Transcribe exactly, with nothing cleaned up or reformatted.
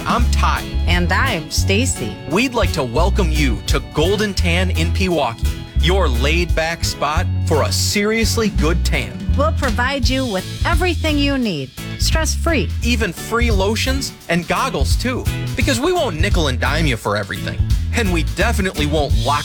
I'm Ty. And I'm Stacy. We'd like to welcome you to Golden Tan in Pewaukee, your laid-back spot for a seriously good tan. We'll provide you with everything you need, stress-free. Even free lotions and goggles, too, because we won't nickel and dime you for everything. And we definitely won't lock